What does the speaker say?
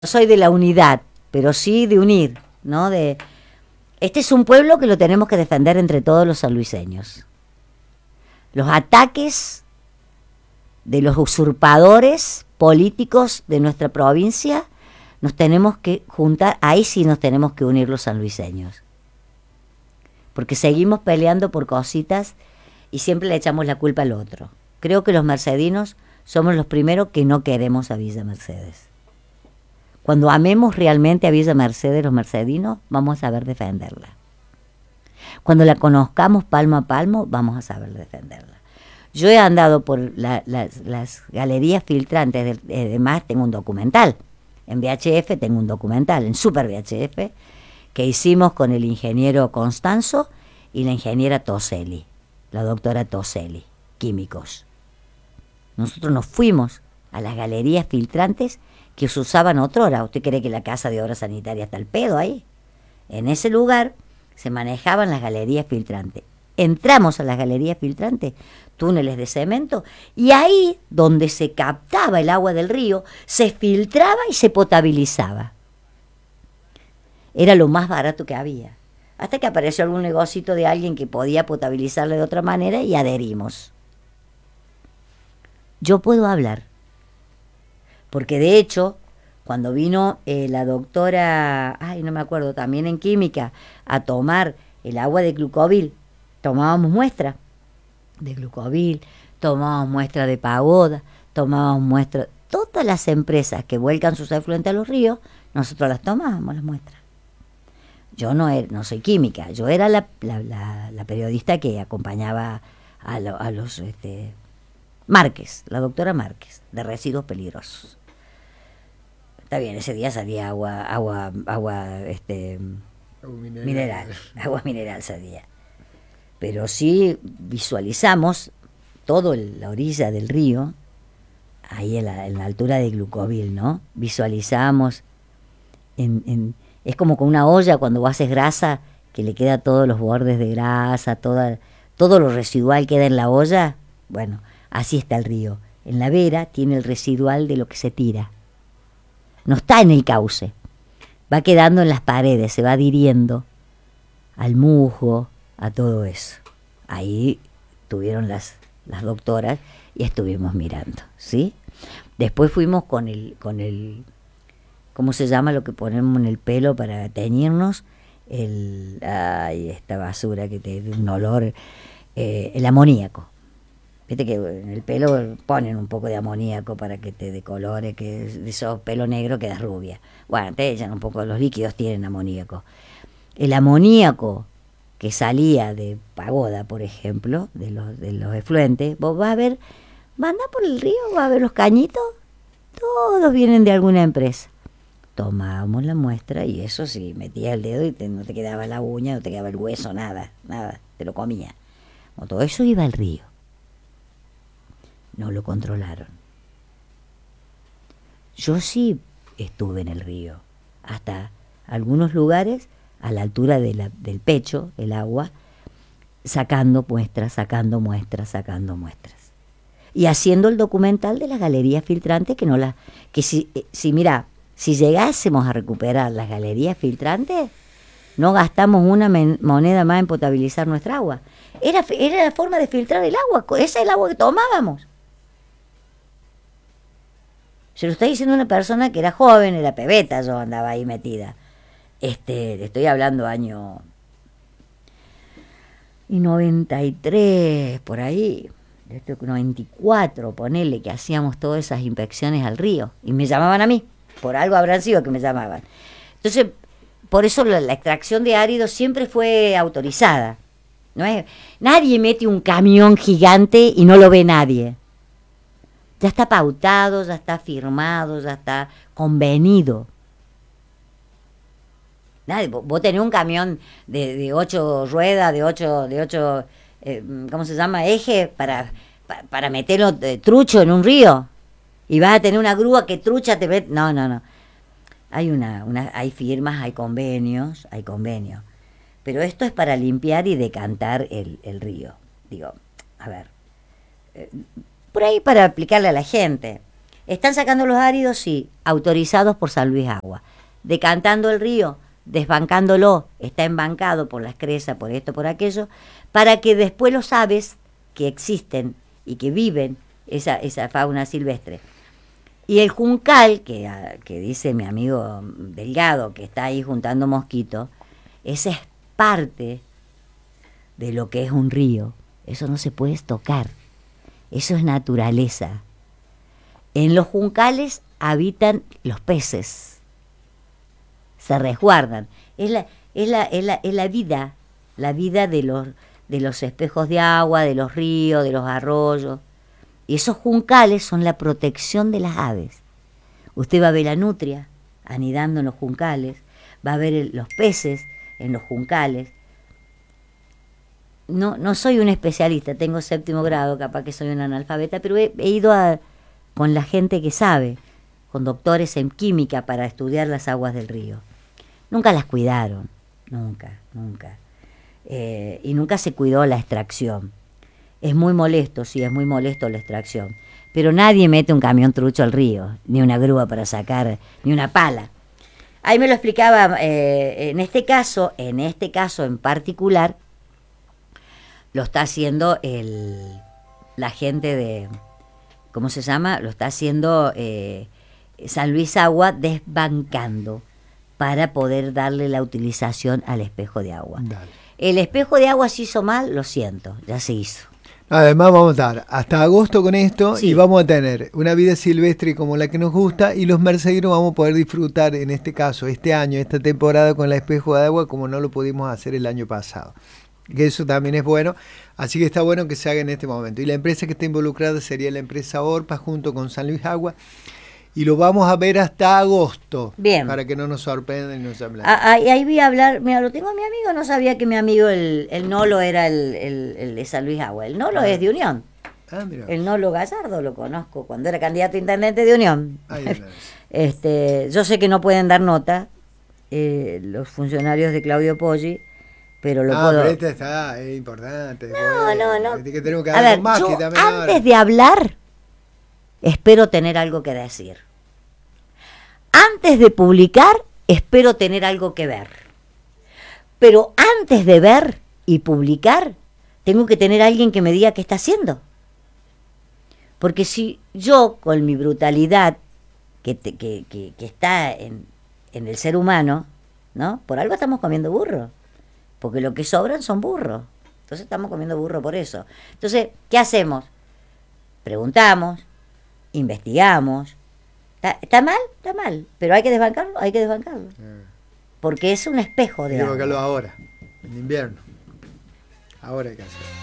soy de la unidad, pero sí de unir, ¿no? Este es un pueblo que lo tenemos que defender entre todos los sanluiseños. Los ataques de los usurpadores políticos de nuestra provincia, nos tenemos que juntar, ahí sí nos tenemos que unir los sanluiseños. Porque seguimos peleando por cositas y siempre le echamos la culpa al otro. Creo que los mercedinos somos los primeros que no queremos a Villa Mercedes. Cuando amemos realmente a Villa Mercedes, los mercedinos, vamos a saber defenderla. Cuando la conozcamos palmo a palmo, vamos a saber defenderla. Yo he andado por las galerías filtrantes, además tengo un documental. En VHF tengo un documental, en Super VHF, que hicimos con el ingeniero Constanzo y la ingeniera Toselli, la doctora Toselli, químicos. Nosotros nos fuimos a las galerías filtrantes que se usaban otrora. ¿Usted cree que la Casa de Obras Sanitarias está al pedo ahí? En ese lugar se manejaban las galerías filtrantes. Entramos a las galerías filtrantes, túneles de cemento, y ahí donde se captaba el agua del río, se filtraba y se potabilizaba. Era lo más barato que había. Hasta que apareció algún negocito de alguien que podía potabilizarlo de otra manera y adherimos. Yo puedo hablar. Porque de hecho, cuando vino la doctora, no me acuerdo, también en química, a tomar el agua de glucovil, tomábamos muestra de glucovil, tomábamos muestra de pagoda, tomábamos muestra. Todas las empresas que vuelcan sus efluentes a los ríos, nosotros las tomábamos, las muestras. Yo no soy química, yo era la periodista que acompañaba a los Márquez, la doctora Márquez, de residuos peligrosos. Está bien, ese día salía agua mineral, agua mineral salía. Pero sí visualizamos toda la orilla del río, ahí en la altura de Glucovil, ¿no? Visualizamos, es como con una olla cuando haces grasa, que le queda todos los bordes de grasa, todo lo residual queda en la olla. Bueno, así está el río. En la vera tiene el residual de lo que se tira. No está en el cauce, va quedando en las paredes, se va adhiriendo al musgo, a todo eso. Ahí tuvieron las doctoras y estuvimos mirando, ¿sí? Después fuimos con el ¿cómo se llama lo que ponemos en el pelo para teñirnos? Esta basura que te da un olor, el amoníaco. Viste que en el pelo ponen un poco de amoníaco para que te decolore, que de esos pelo negro quedas rubia. Bueno, te echan un poco, los líquidos tienen amoníaco. El amoníaco que salía de Pagoda, por ejemplo, de los efluentes, vos vas a ver, va a andar por el río, vas a ver los cañitos, todos vienen de alguna empresa. Tomábamos la muestra y eso sí, metía el dedo y no te quedaba la uña, no te quedaba el hueso, nada, te lo comía. Bueno, todo eso iba al río. No lo controlaron. Yo sí estuve en el río, hasta algunos lugares a la altura del pecho, el agua, sacando muestras. Y haciendo el documental de las galerías filtrantes, que si llegásemos a recuperar las galerías filtrantes, no gastamos una moneda más en potabilizar nuestra agua. Era la forma de filtrar el agua, esa es el agua que tomábamos. Se lo está diciendo una persona que era joven, era pebeta, yo andaba ahí metida. Le estoy hablando año 93, por ahí, 94, ponele, que hacíamos todas esas inspecciones al río. Y me llamaban a mí, por algo habrán sido que me llamaban. Entonces, por eso la extracción de áridos siempre fue autorizada. Nadie mete un camión gigante y no lo ve nadie. Ya está pautado, ya está firmado, ya está convenido. Vos tenés un camión de 8 ruedas, de 8 ¿cómo se llama? Eje para meterlo trucho en un río. Y vas a tener una grúa que trucha te mete. No. Hay firmas, hay convenios. Pero esto es para limpiar y decantar el río. Digo, a ver, por ahí para explicarle a la gente. ¿Están sacando los áridos? Sí, autorizados por San Luis Agua. Decantando el río, desbancándolo, está embancado por las cresas, por esto, por aquello, para que después los aves que existen y que viven esa fauna silvestre. Y el juncal, que dice mi amigo Delgado, que está ahí juntando mosquitos, esa es parte de lo que es un río. Eso no se puede tocar. Eso es naturaleza. En los juncales habitan los peces. Se resguardan. Es la vida de los espejos de agua, de los ríos, de los arroyos. Y esos juncales son la protección de las aves. Usted va a ver la nutria anidando en los juncales, va a ver los peces en los juncales. No soy un especialista, tengo 7º grado, capaz que soy una analfabeta, pero he ido con la gente que sabe, con doctores en química para estudiar las aguas del río. Nunca las cuidaron, nunca. Y nunca se cuidó la extracción. Es muy molesto, sí, es muy molesto la extracción. Pero nadie mete un camión trucho al río, ni una grúa para sacar, ni una pala. Ahí me lo explicaba, en este caso en particular, lo está haciendo la gente de, ¿cómo se llama? Lo está haciendo San Luis Agua desbancando para poder darle la utilización al espejo de agua. Dale. El espejo de agua se hizo mal, lo siento, ya se hizo. Además vamos a estar hasta agosto con esto, sí. Y vamos a tener una vida silvestre como la que nos gusta, y los mercederos vamos a poder disfrutar en este caso, este año, esta temporada con el espejo de agua como no lo pudimos hacer el año pasado. Que eso también es bueno, así que está bueno que se haga en este momento. Y la empresa que está involucrada sería la empresa Orpa junto con San Luis Agua, y lo vamos a ver hasta agosto. Bien. Para que no nos sorprendan y nos hablen. Ahí vi a hablar, mira, lo tengo a mi amigo, no sabía que mi amigo el Nolo era el de San Luis Agua. El Nolo es de Unión. Mira. El Nolo Gallardo lo conozco cuando era candidato a intendente de Unión. Yo sé que no pueden dar nota los funcionarios de Claudio Poggi, pero lo puedo... pero es importante. No. Que tenemos que a ver, más yo que también antes ahora. de hablar, espero tener algo que decir. Antes de publicar, espero tener algo que ver. Pero antes de ver y publicar, tengo que tener a alguien que me diga qué está haciendo. Porque si yo, con mi brutalidad, que está en el ser humano, ¿no? Por algo estamos comiendo burro. Porque lo que sobran son burros. Entonces estamos comiendo burro por eso. Entonces, ¿qué hacemos? Preguntamos, investigamos. ¿Está mal? Está mal. Pero hay que desbancarlo, Porque es un espejo de agua. Hay que desbancarlo ahora, en invierno. Ahora hay que hacerlo.